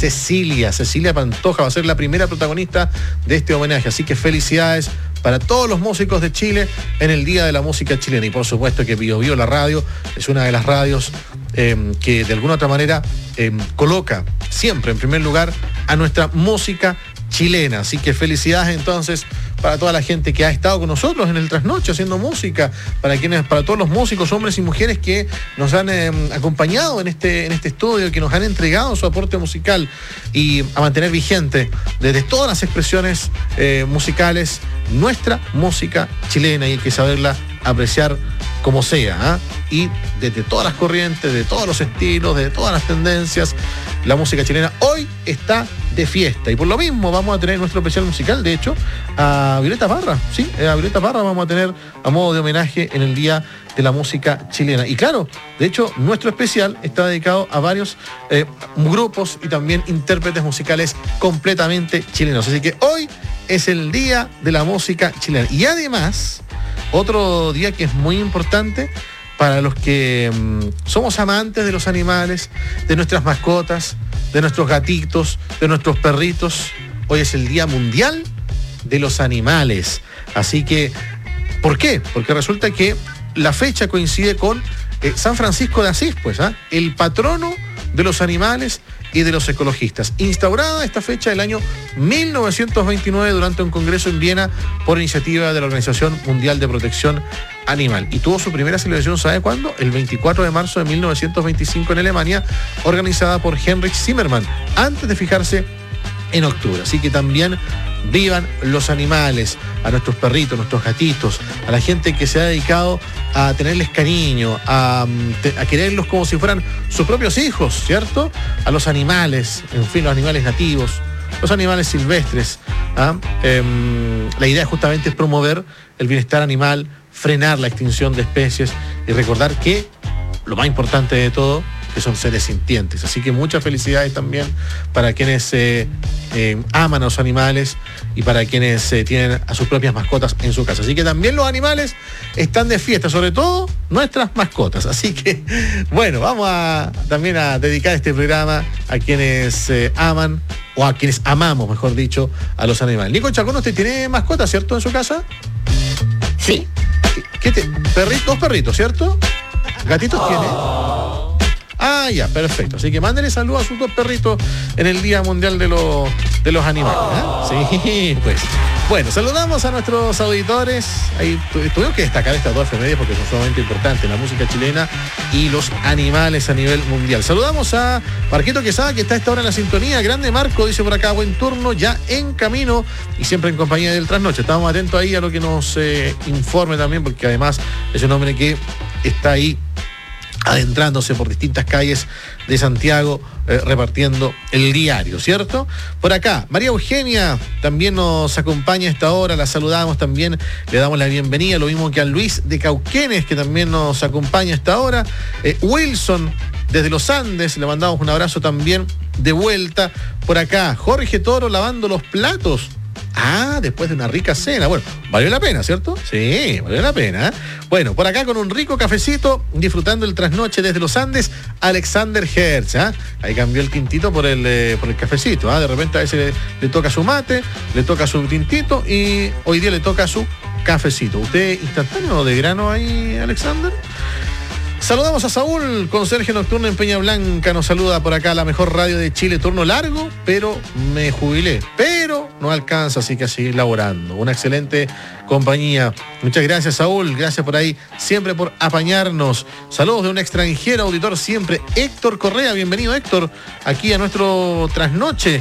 Cecilia Pantoja va a ser la primera protagonista de este homenaje, así que felicidades para todos los músicos de Chile en el Día de la Música Chilena. Y por supuesto que Bio Bio, la radio, es una de las radios que de alguna otra manera coloca siempre en primer lugar a nuestra música chilena. Así que felicidades entonces para toda la gente que ha estado con nosotros en el Trasnoche haciendo música, para todos los músicos, hombres y mujeres que nos han acompañado en este estudio, que nos han entregado su aporte musical y a mantener vigente desde todas las expresiones musicales nuestra música chilena, y hay que saberla apreciar como sea, y desde todas las corrientes, de todos los estilos, de todas las tendencias, la música chilena hoy está de fiesta, y por lo mismo vamos a tener nuestro especial musical, de hecho, a Violeta Parra, sí, a Violeta Parra vamos a tener a modo de homenaje en el Día de la Música Chilena. Y claro, de hecho, nuestro especial está dedicado a varios grupos y también intérpretes musicales completamente chilenos. Así que hoy es el Día de la Música Chilena. Y además, otro día que es muy importante para los que somos amantes de los animales, de nuestras mascotas, de nuestros gatitos, de nuestros perritos. Hoy es el Día Mundial de los Animales. Así que, ¿por qué? Porque resulta que la fecha coincide con San Francisco de Asís, pues, el patrono de los animales y de los ecologistas. Instaurada esta fecha el año 1929 durante un congreso en Viena por iniciativa de la Organización Mundial de Protección Animal. Y tuvo su primera celebración, ¿sabe cuándo? El 24 de marzo de 1925 en Alemania, organizada por Heinrich Zimmermann, antes de fijarse en octubre. Así que también vivan los animales, a nuestros perritos, nuestros gatitos, a la gente que se ha dedicado a tenerles cariño, a quererlos como si fueran sus propios hijos, ¿cierto? A los animales, en fin, los animales nativos, los animales silvestres. La idea justamente es promover el bienestar animal, frenar la extinción de especies y recordar que lo más importante de todo, que son seres sintientes. Así que muchas felicidades también para quienes aman a los animales y para quienes tienen a sus propias mascotas en su casa. Así que también los animales están de fiesta, sobre todo nuestras mascotas. Así que, bueno, vamos también a dedicar este programa a quienes aman, o a quienes amamos, mejor dicho, a los animales. Nico Chacón, ¿usted tiene mascotas, cierto, en su casa? Sí. Dos perritos, ¿cierto? ¿Gatitos tiene? Ah, ya, perfecto. Así que mándenle saludos a sus dos perritos en el Día Mundial de los Animales. Sí, pues. Bueno, saludamos a nuestros auditores. Ahí tuvimos que destacar estas dos efemérides porque son sumamente importantes, la música chilena y los animales a nivel mundial. Saludamos a Marquito Quesada, que está a esta hora en la sintonía. Grande Marco, dice por acá, buen turno, ya en camino y siempre en compañía del Trasnoche. Estamos atentos ahí a lo que nos informe también, porque además es un hombre que está ahí adentrándose por distintas calles de Santiago, repartiendo el diario, ¿cierto? Por acá, María Eugenia también nos acompaña a esta hora, la saludamos también, le damos la bienvenida, lo mismo que a Luis de Cauquenes, que también nos acompaña a esta hora. Wilson, desde los Andes, le mandamos un abrazo también de vuelta. Por acá, Jorge Toro lavando los platos. Después de una rica cena. Bueno, valió la pena, ¿cierto? Sí, valió la pena. Bueno, por acá con un rico cafecito, disfrutando el Trasnoche desde los Andes, Alexander Hertz. Ahí cambió el tintito por el cafecito. De repente a veces le toca su mate, le toca su tintito y hoy día le toca su cafecito. ¿Usted instantáneo de grano ahí, Alexander? Saludamos a Saúl, conserje nocturno en Peña Blanca. Nos saluda por acá la mejor radio de Chile. Turno largo, pero me jubilé. Pero no alcanza, así que a seguir laborando. Una excelente compañía. Muchas gracias, Saúl. Gracias por ahí, siempre por apañarnos. Saludos de un extranjero auditor siempre, Héctor Correa. Bienvenido, Héctor, aquí a nuestro Trasnoche.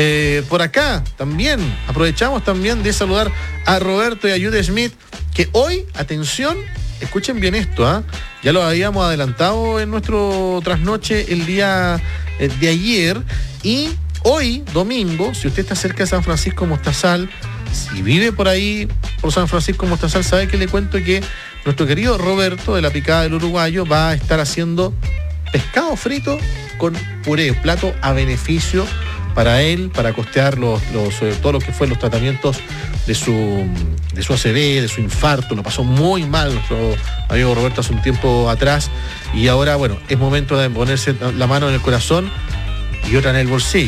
Por acá también aprovechamos también de saludar a Roberto y a Jude Smith, que hoy, atención, escuchen bien esto, ya lo habíamos adelantado en nuestro Trasnoche el día de ayer, y hoy, domingo, si usted está cerca de San Francisco Mostazal, si vive por ahí, por San Francisco Mostazal, sabe que le cuento que nuestro querido Roberto de la Picada del Uruguayo va a estar haciendo pescado frito con puré, plato a beneficio para él, para costear todo lo que fue los tratamientos de su ACV, de su infarto. Lo pasó muy mal nuestro amigo Roberto hace un tiempo atrás, y ahora, bueno, es momento de ponerse la mano en el corazón y otra en el bolsillo.